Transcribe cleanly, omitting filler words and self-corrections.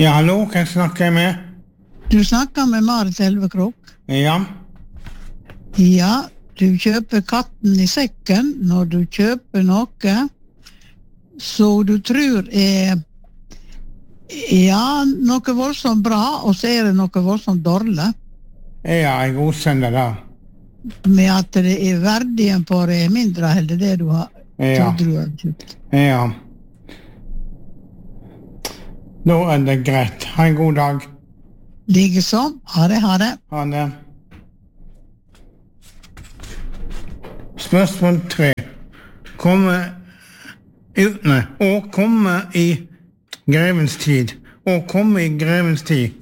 Ja, hallo, hvem snakker jeg med? Du snakker med Marit Elvekrok. Ja. Ja, du kjøper katten i sekken når du kjøper noe så du tror noe voldsomt bra, og så det noe voldsomt dårlig. Ja, jeg godkjenner det. Med at det verdien på det mindre enn det du har trodd du har kjøpt. Ja. Nå det greit. Ha en god dag. Likeså. Ha det. Ha det. Spørsmål 3. Komme i grevens tid.